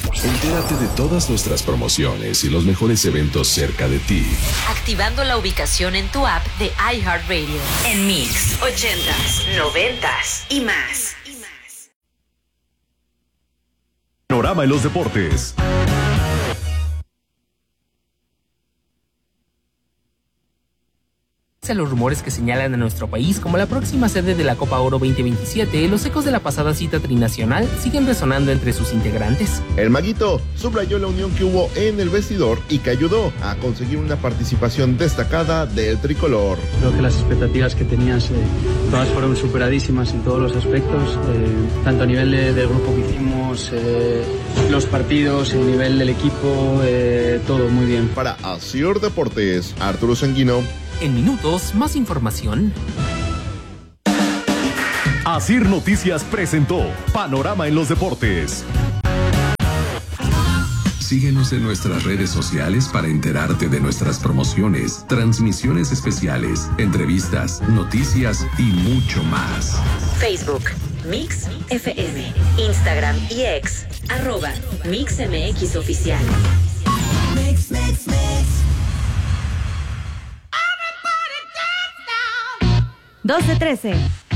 Entérate de todas nuestras promociones y los mejores eventos cerca de ti. Activando la ubicación en tu app de iHeartRadio. En Mix, 80s, 90s y más. Panorama en los deportes. A los rumores que señalan a nuestro país como la próxima sede de la Copa Oro 2027, los ecos de la pasada cita trinacional siguen resonando entre sus integrantes. El Maguito subrayó la unión que hubo en el vestidor y que ayudó a conseguir una participación destacada del tricolor. Creo que las expectativas que tenías todas fueron superadísimas en todos los aspectos, tanto a nivel del grupo que hicimos, los partidos, el nivel del equipo, todo muy bien. Para Asir Deportes, Arturo Sanguino. En minutos, más información. Asir Noticias presentó Panorama en los deportes. Síguenos en nuestras redes sociales para enterarte de nuestras promociones, transmisiones especiales, entrevistas, noticias y mucho más. Facebook, Mix FM, Instagram y X, @MixMX Oficial. Mix, mix, mix. 12-13.